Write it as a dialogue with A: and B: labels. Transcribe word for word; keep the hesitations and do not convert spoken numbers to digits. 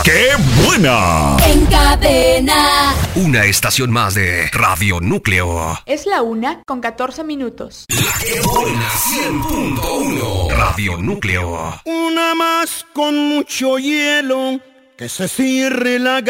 A: ¡Qué buena!
B: En Cadena.
A: Una estación más de Radio Núcleo.
C: Es la una con catorce minutos.
A: La que buena cien punto uno. Radio Núcleo.
D: Una más con mucho hielo, que se cierre la